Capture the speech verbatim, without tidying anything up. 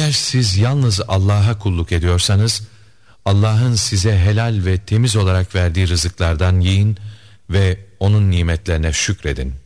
Eğer siz yalnız Allah'a kulluk ediyorsanız, Allah'ın size helal ve temiz olarak verdiği rızıklardan yiyin ve onun nimetlerine şükredin.